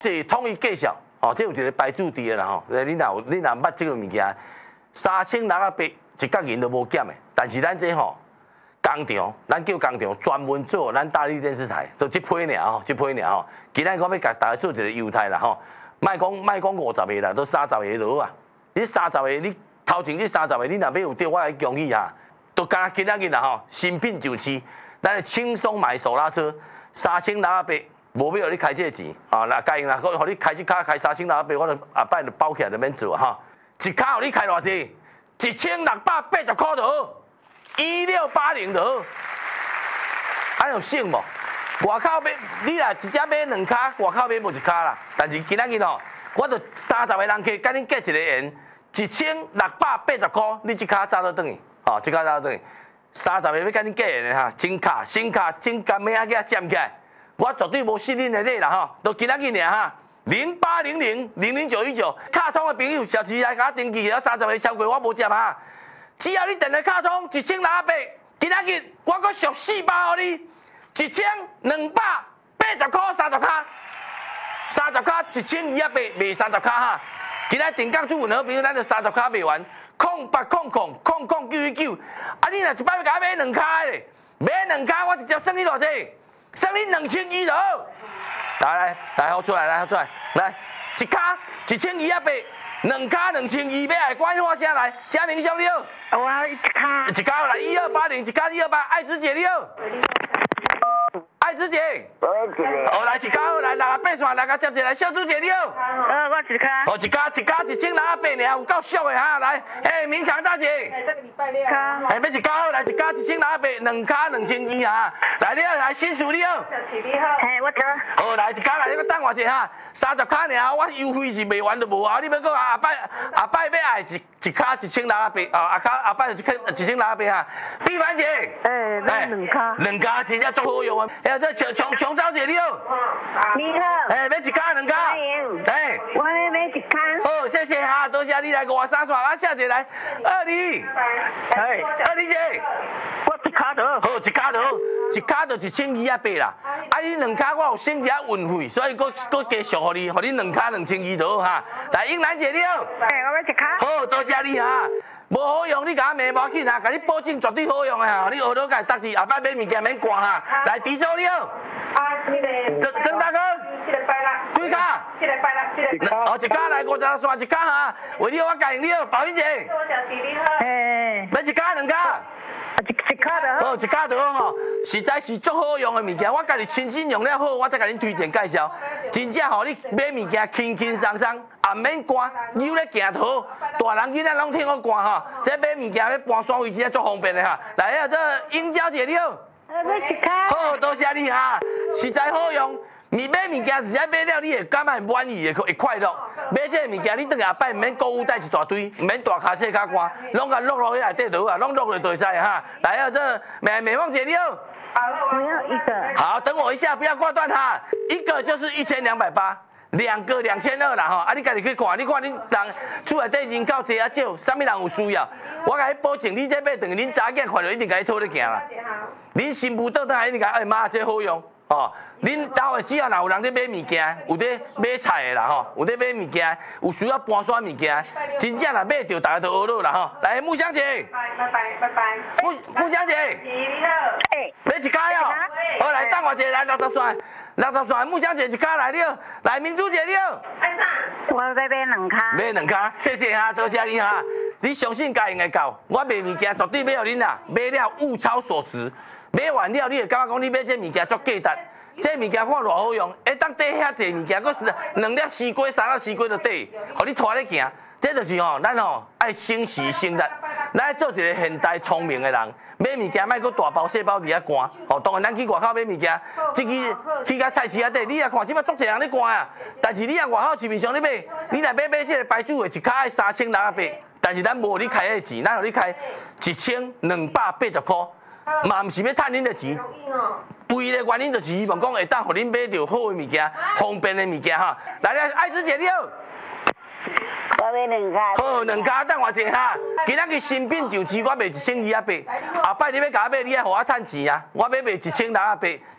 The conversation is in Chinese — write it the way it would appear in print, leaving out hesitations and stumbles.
这统一介绍，哦，这有一个牌子伫啦吼。你若捌这个物件，3600一角银都无减的。但是咱这吼工厂，咱叫工厂专门做咱大力电视台，就这批尔吼，这批尔吼。今仔我要甲大家做一个优待啦吼，卖讲50个啦，都30个就好啊。你30个，你头前这30个，你若要有对我来恭喜哈，都加今仔日啦吼，新品就市，咱的轻松买手拉车3600。无要你开这个钱，啊，那家用啦，互你开一卡开3600，我就后摆就包起来就免做哈。一卡互你开偌济？1680块就好，1680就好，安有省无？外口买，你若直接买2卡，外口买无1卡啦。但是今仔日吼，我就30个人客，甲恁结一个缘，1680块，你一卡早倒转去，哦，一卡早倒转去，30个要甲恁结缘哈，新卡真干咩啊？给它占起来。我绝对无失恁的礼啦吼，都今仔日尔哈，0800000919，卡通的朋友小时来甲我登记，了30个超过我无接哈。只要你订了卡通1600，今仔日我阁续400互你，1280块30卡，30卡1200卖30卡哈。今仔定岗主任好朋友，咱就30卡卖完，0800000919，啊你若一摆要甲我买2卡的，买2卡我直接算你偌济？送你2100就好，来，好出来，来，一卡1280，2卡2100，要来关话声来，嘉明兄你好， 我一卡来1280，一卡1280，爱芝姐你好，爱芝姐，哦来一卡好，来68线来甲接者来，小朱姐你好， 我一卡， 哦一卡1680尔，有够俗的哈，来，明强大姐， 这个礼拜六，要一卡好，来一卡1680，2卡2100哈，来新叔你好， 小齐你好，我得， 好来一卡来，你搁等我者哈，30卡尔，我优惠是卖完就无啊，你要搁下摆要爱一卡1680，下摆就1680哈，碧凡姐， 咱2卡 ，2卡真正足好用啊，这琼昭姐你好， 你好， 要一卡2卡， 我要买1卡， 好谢谢哈，多谢你来53线，啊下姐来，2里姐。 我1卡就好， 好，一卡就好，一卡就1280啦。啊，你2卡我有省一下运费，所以搁加续互你2卡2200就好哈。来，英兰姐你好， 我要1卡， 好，多谢你哈。无好用你甲我骂无要紧哈，甲你保证绝对好用的哈。你学到甲搭字，后摆买物件免挂哈。来，狄总你好，曾大哥，几卡？哦，一卡来50线一卡哈。为你我教你好，宝英姐， 小齐你好， 要一卡2卡？ 一卡就好， 好，一卡就好吼，实在是足好用的物件，我家己亲身用了好，我再甲恁推荐介绍，真正吼你买物件轻轻松松，也免赶，扭咧行就好，大人囡仔拢听我赶吼，这买物件要搬山位真正足方便的哈。来，这英娇姐你好， 我要1卡， 好，多谢你哈，实在好用。你买物件，只要买了，你会感觉满意，会快乐。买这个物件，你等下摆唔免购物袋一大堆，唔免大卡小卡关，拢甲落落去内底就好啊，拢落去就会使哈。来啊，这美凤姐你好， 我要1个， 好，等我一下，不要挂断哈。一个就是1280，两个2200啦吼。啊，你家己去看，你看恁人厝内底人口侪啊少，啥物人有需要？我甲你保证，你这买等于恁查囝看到一定甲你拖咧行啦。恁新妇倒来一定甲妈这好用。哦，恁兜的只要若有人在买物件，有在买菜的啦吼，有在买物件，有需要搬山物件，真正若买着，大家都学乐啦吼。来，木香姐， 拜。 木香姐， 你好， 买一卡哟。好，来等我一下，来60线，木香姐一卡来了，来明珠姐你好。 我要买2卡， 买2卡，谢谢哈，多谢你哈。你相信家用会到，我卖物件绝对买互恁啦，买了物超所值。买完了，你会感觉讲你买这物件足价值，这物件看偌好用，会当缀遐济物件，佫是2粒西瓜、3粒西瓜就缀，互你拖咧行。这就是吼，咱吼爱省时省力，咱爱做一个现代聪明的人。买物件莫佫大包小包伫遐赶，哦，当然咱去外口买物件，即个去到菜市仔底，你也看即摆足侪人咧赶啊。但是你若外口市面上你买，你若买这个牌子的，一卡爱3600，但是咱无你开迄个钱，咱互你开1280块。嘛，毋是要趁恁的钱，唯一的原因就是希望讲会当，互恁买到好的物件、方便的物件哈。来来，爱芝姐你好， 我要2卡， 好2卡，等我一下哈。今仔日新品上市，我卖1280，后摆你要甲我买，你爱互我趁钱啊。我要卖1680，